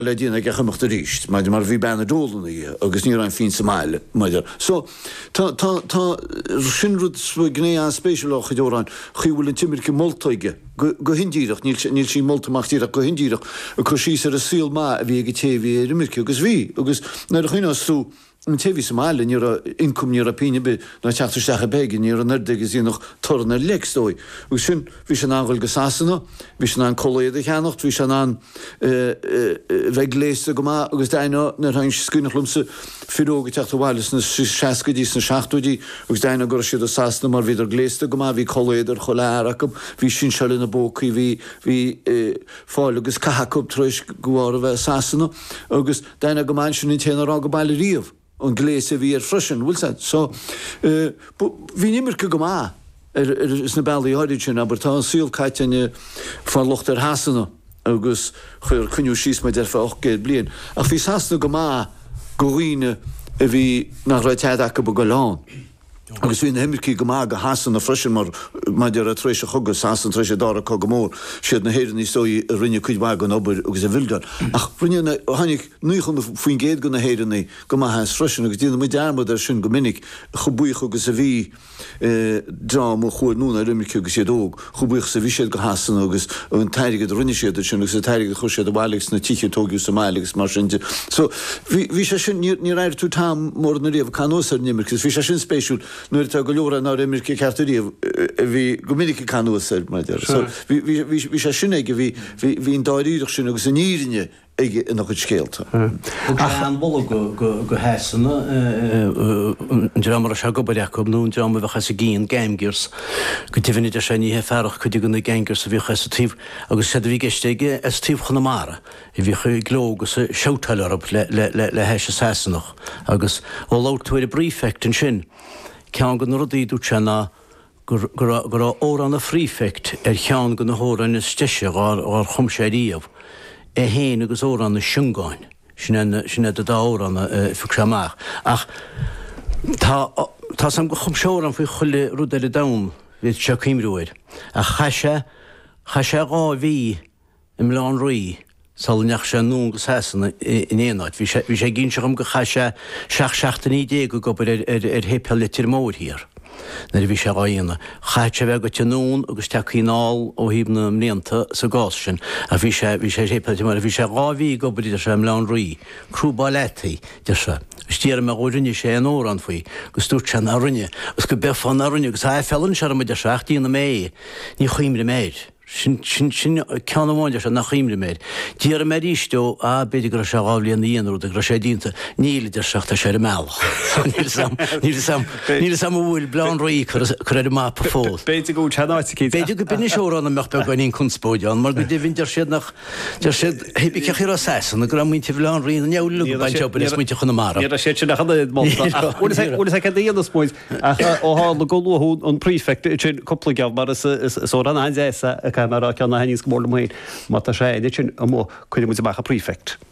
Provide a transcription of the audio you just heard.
le dína gechamachta ríist, mar bhí benna dólanna í, agus ní an fin sa máile maidir. So, tá sinrúd gné an spéisiúlach i dórán, chuhfuil an timirce moltaige, go hindíireach, níl sí moltamachtíireach go hindíireach, a chu sí ar a síl má a bhí ag téhí ar imirce, agus nar a chuine sú, an téhí sa máile ní a incum ní a píine be na teachtarsteach a bege ní a nerde agus í noch torna legsdói. Agus sin bhí sin anghil go sasanna, bhí sin an choléad a cheannacht, bhí sin an bheith go má agus daine nar hain scuinechlumsa firóga teachta bhailes na 60dí na 60dí agus daine gur siad a sasanna mar bhíidir gléiste go má bhí choléad ar choléaracham, bhí sin seil in na bócaí bhí fáil agus cahacub trois gohar a bheith sasanna agus daine go máin sin in téanna rá go bailí riamh. An gléise bhí ar frisin, bhfuil sa. So, bhí nimirce go má is na bailí áirid sin, aber tá an síl caiiteine fan locht ar hasanna agus chuir cuniú síos mai derfa 8 blian. Ach bhí hasanna go má go riine a bhí nach rá teadacha go lán. Agus bhí na himmircí go má go hasanna frisin mar maidir a tréise chugus hasan tréise dára có go mór siad na héireann sóí a rinne chuid bhag an obair agus a bhilgan. Ach rinne na hanig nuchon faoin géad go na héireanna go má has frisin agus dína muid dearmad ar sin go minic chubuich agus a bhí drám ó chuir núna rimmircí agus siad óg chubuich sa bhí siad go hasan agus an teirigad rinne siad sin agus a teirigad chu siad a bhailegus na tíche tógiú sa mailegus mar sin. So bhí sé sin ní rair tú tám mór na riamh canósar nimmirchas, bhí sé sin spéisiúil nuair tá go leora ná imirce ceartaríomh bhí go minic canósar maidir. So bhí sé sin ige bhí an dáiríireach sin agus an nírinne ige nach chud scéalta. An bolla go hesanna an drámar a se go bareachb nó an drámar bheitchas a gíon gaimgirs go tíhannig sé ní fearach chuide go na gaimgirs a bhí chasatíh agus sé bhí geisteige as tíh chuna mara I bhí chu glógus a seotallarab le heis a hesanach agus ó láirtuair a brífect an sin cean go nuair a dtena gur óran a frífect chean go na hóran is stiise ar chumséíomh héin agus óran na siungáin sinna a dá óran fucramach. Ach tá sam go chumseóran faoi chuile rúdaile dam við se cimrúir. A chaise gá bhí im lán roí salneach sé nún go hesanna in éanaid. Bhí sé ginn sem go chaise 16 go gobar ar hépel litir mór hir. Na bhí sé gáíanana. Chaite bheith go teanún agus teíál ó híbna mléanta sa gás sin a bhí sé hépel mar bhí sé gáhí gobar idir sem lán roí. Crúbá letaí de se. Stíar me rinne sé an óran faoi, gus dút se na rinne, gus go befan na rinne, gus ha fellan se me de 16 na mé, ní chuimre méid. Sin ceanháide se nach chuimre méid. Díar mé ríisteo a beidir gur se gáblíon na dhéanú de gur sé dínta níl idir seachta sé meach. Níl sam bhfuil blán roí chu má pa fól. Beidir go teáitií. Beidir go bin seórán mecht be gaín chunspóideán, mar go d vín siad nach hebí ceir a sesan na gra muinte bhán rií neú baintbe is muinte chuna mar. sé sin nach díana spóid ó hála goún an prífect sin coppla geamh mar is ó an aéisa a mar ceanna henníos mór mhain má sé idir sin am chuidir mu bach a prífect.